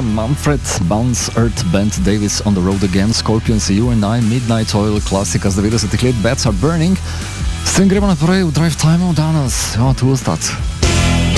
Mumford, Bounce, Earth, Band, Davis, On the Road Again, Scorpions, You and I, Midnight Oil, klasika z 90-ih let, Bats Are Burning. S tem gremo naprej v Drive Time danes. Ja, tu ostati.